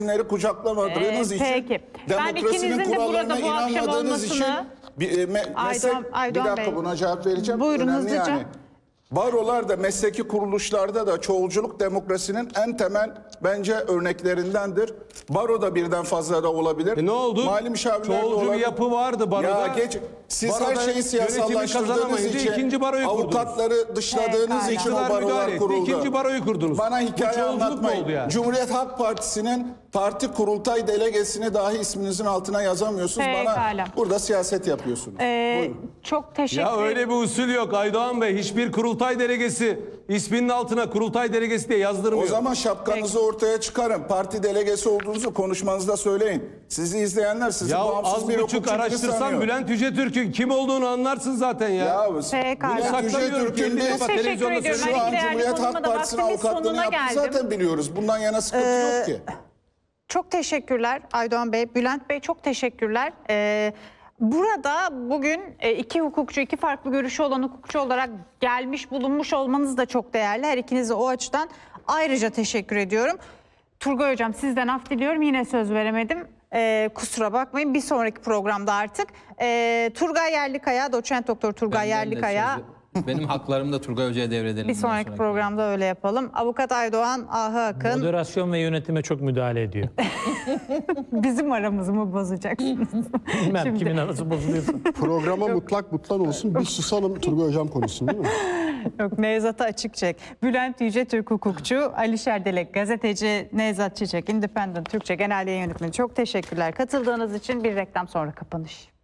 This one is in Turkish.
kucaklamadığınız için, peki. demokrasinin kurallarına bu akşam inanmadığınız için bir dakika Bey, buna cevap vereceğim. Buyurun, Önemli hızlıca. yani. Barolarda, mesleki kuruluşlarda da çoğulculuk demokrasinin en temel bence örneklerindendir. Baroda birden fazla da olabilir. Ne oldu? Mali müşavirler de Çoğulcu bir olabilir. yapı vardı baroda. Ya siz her şeyi siyasallaştırdığınız için, ikinci baroyu kurdunuz. avukatları dışladığınız için o barolar kuruldu. İkinci baroyu kurdunuz. Bana hikaye çoğulculuk mu anlatmayın. oldu yani? Cumhuriyet Halk Partisi'nin parti kurultay delegesini dahi isminizin altına yazamıyorsunuz. Bana Pekala. burada siyaset yapıyorsunuz. Çok teşekkür Ya ederim. öyle bir usul yok Aydoğan Bey. Hiçbir kurultay delegesi isminin altına kurultay delegesi diye yazdırmıyor. O zaman şapkanızı ortaya çıkarın. Parti delegesi olduğunuzu konuşmanızda söyleyin. Sizi izleyenler sizi Ya bağımsız az bir buçuk hukukçu gibi araştırsan sanıyor. Bülent Yücetürk'ün kim olduğunu anlarsın zaten ya. Pekala. Bülent Saklamıyorum, Yücetürk'ün kendine biz bak, televizyonda ediyorum. şu söylüyorum. an Değerli Cumhuriyet Halk konuma da Partisi'nin vaktimin avukatlığını sonuna yaptı geldim. zaten biliyoruz. Bundan yana sıkıntı yok ki. Çok teşekkürler Aydoğan Bey. Bülent Bey çok teşekkürler. Burada bugün iki hukukçu, iki farklı görüşü olan hukukçu olarak gelmiş bulunmuş olmanız da çok değerli. Her ikinize o açıdan ayrıca teşekkür ediyorum. Turgay Hocam sizden af diliyorum. Yine söz veremedim. Kusura bakmayın. Bir sonraki programda artık. Turgay Yerlikaya, doçent doktor Turgay Yerlikaya. Benim haklarımı da Turgay Hoca'ya devredelim. Bir sonraki programda öyle yapalım. Avukat Aydoğan Ahı Akın. Moderasyon ve yönetime çok müdahale ediyor. Bizim aramızı mı bozacaksınız? Bilmem kimin arası bozuluyorsa. Programa mutlak olsun. Bir susalım Turgay Hocam konuşsun değil mi? Yok, Nevzat'ı açık çek. Bülent Yücetürk hukukçu, Alişer Delek gazeteci, Nevzat Çiçek, Independent Türkçe Genel Yayın Yönetmeni. Çok teşekkürler. Katıldığınız için bir reklam sonra kapanış.